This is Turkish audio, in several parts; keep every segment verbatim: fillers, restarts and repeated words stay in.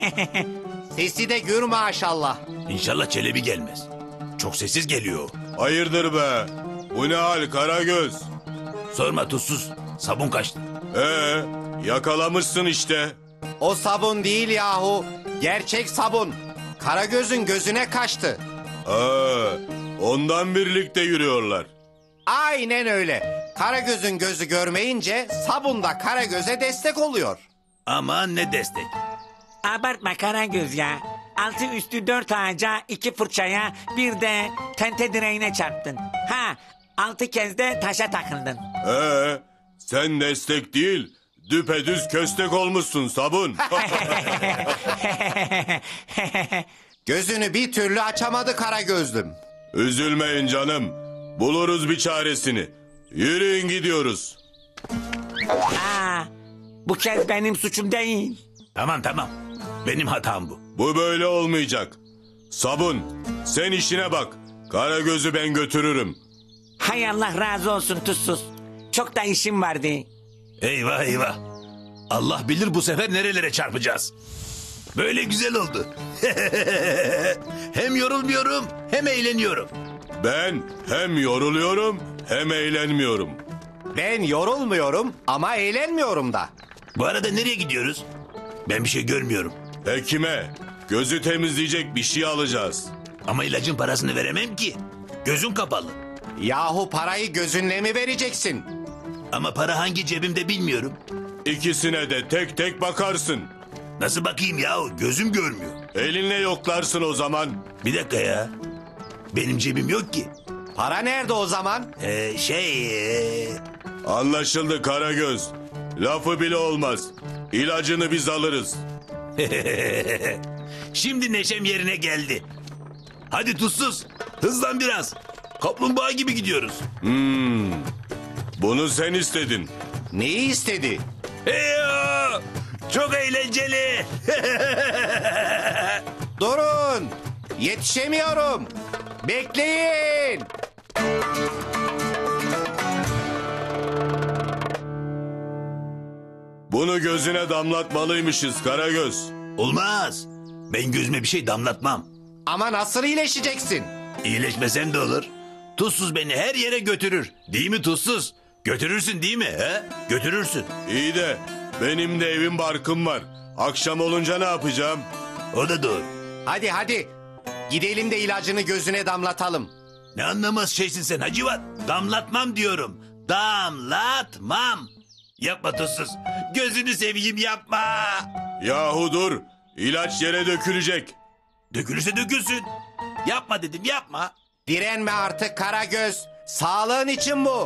Sesi de gür maşallah. İnşallah Çelebi gelmez. Çok sessiz geliyor. Hayırdır be? Bu ne hal Karagöz? Sorma tuzsuz. Sabun kaçtı. Ee, yakalamışsın işte. O sabun değil yahu. Gerçek sabun. Karagöz'ün gözüne kaçtı. Aa, ondan birlikte yürüyorlar. Aynen öyle. Karagöz'ün gözü görmeyince sabun da Karagöz'e destek oluyor. Aman ne destek. Abartma Karagöz ya. Altı üstü dört ağaca, iki fırçaya, bir de tente direğine çarptın. Ha, altı kez de taşa takıldın. Ee, sen destek değil, düpedüz köstek olmuşsun sabun. Gözünü bir türlü açamadı Karagözlüm. Üzülmeyin canım. Buluruz bir çaresini. Yürüyün gidiyoruz. Aa, bu kez benim suçum değil. Tamam tamam. Benim hatam bu. Bu böyle olmayacak. Sabun, sen işine bak. Karagöz'ü ben götürürüm. Hay Allah razı olsun tuzsuz. Çok da işim vardı. Eyvah eyvah. Allah bilir bu sefer nerelere çarpacağız. Böyle güzel oldu. Hem yorulmuyorum hem eğleniyorum. Ben hem yoruluyorum hem eğlenmiyorum. Ben yorulmuyorum ama eğlenmiyorum da. Bu arada nereye gidiyoruz? Ben bir şey görmüyorum. Hekime, gözü temizleyecek bir şey alacağız. Ama ilacın parasını veremem ki. Gözüm kapalı. Yahu parayı gözünle mi vereceksin? Ama para hangi cebimde bilmiyorum. İkisine de tek tek bakarsın. Nasıl bakayım yahu? Gözüm görmüyor. Elinle yoklarsın o zaman. Bir dakika ya. Benim cebim yok ki. Para nerede o zaman? Ee, şey... ee, Anlaşıldı Karagöz. Lafı bile olmaz. İlacını biz alırız. Şimdi neşem yerine geldi. Hadi tuzsuz. Hızlan biraz. Kaplumbağa gibi gidiyoruz. Bunu sen istedin. Neyi istedi? Heyo! Çok eğlenceli. Durun! Yetişemiyorum! Bekleyin! Bunu gözüne damlatmalıymışız Karagöz. Olmaz. Ben gözüme bir şey damlatmam. Ama nasıl iyileşeceksin? İyileşmesem de olur. Tuzsuz beni her yere götürür. Değil mi tuzsuz? Götürürsün değil mi? He? Götürürsün. İyi de benim de evim barkım var. Akşam olunca ne yapacağım? O da doğru. Hadi hadi! Gidelim de ilacını gözüne damlatalım. Ne anlamaz şeysin sen Hacivat. Damlatmam diyorum. Damlatmam. Yapma tuzsuz. Gözünü seveyim yapma. Yahu dur. İlaç yere dökülecek. Dökülürse dökülsün. Yapma dedim yapma. Direnme artık Karagöz. Sağlığın için bu.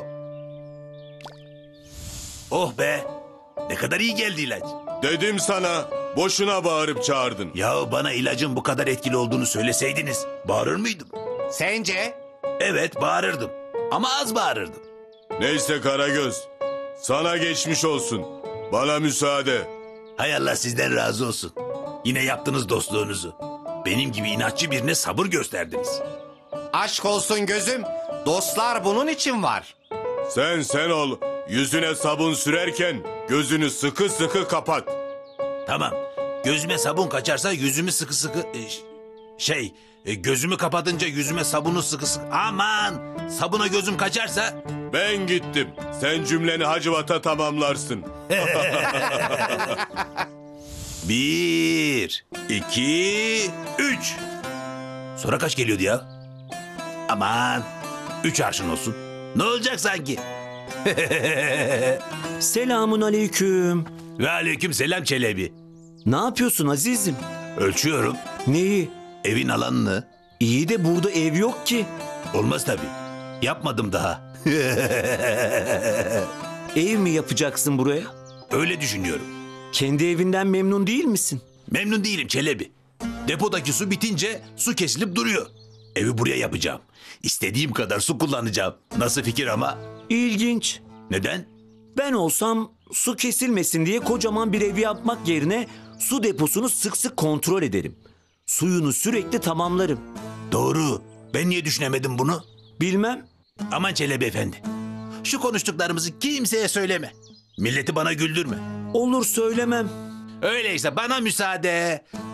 Oh be. Ne kadar iyi geldi ilaç. Dedim sana. Boşuna bağırıp çağırdın. Ya bana ilacın bu kadar etkili olduğunu söyleseydiniz bağırır mıydım? Sence? Evet bağırırdım. Ama az bağırırdım. Neyse Karagöz. Sana geçmiş olsun. Bana müsaade. Hay Allah sizden razı olsun. Yine yaptınız dostluğunuzu. Benim gibi inatçı birine sabır gösterdiniz. Aşk olsun gözüm. Dostlar bunun için var. Sen sen ol. Yüzüne sabun sürerken gözünü sıkı sıkı kapat. Tamam. Gözüme sabun kaçarsa yüzümü sıkı sıkı... e, ş- şey... e, gözümü kapatınca yüzüme sabunu sıkı sıkı... Aman! Sabuna gözüm kaçarsa... Ben gittim. Sen cümleni Hacivat'a tamamlarsın. Bir, iki, üç. Sonra kaç geliyordu ya? Aman! Üç arşın olsun. Ne olacak sanki? Selamun aleyküm. Ve aleyküm selam Çelebi. Ne yapıyorsun azizim? Ölçüyorum. Neyi? Evin alanını. İyi de burada ev yok ki. Olmaz tabii. Yapmadım daha. Ev mi yapacaksın buraya? Öyle düşünüyorum. Kendi evinden memnun değil misin? Memnun değilim Çelebi. Depodaki su bitince su kesilip duruyor. Evi buraya yapacağım. İstediğim kadar su kullanacağım. Nasıl fikir ama? İlginç. Neden? Ben olsam su kesilmesin diye kocaman bir ev yapmak yerine su deposunu sık sık kontrol ederim. Suyunu sürekli tamamlarım. Doğru. Ben niye düşünemedim bunu? Bilmem. Aman Çelebi efendi. Şu konuştuklarımızı kimseye söyleme. Milleti bana güldürme. Olur söylemem. Öyleyse bana müsaade.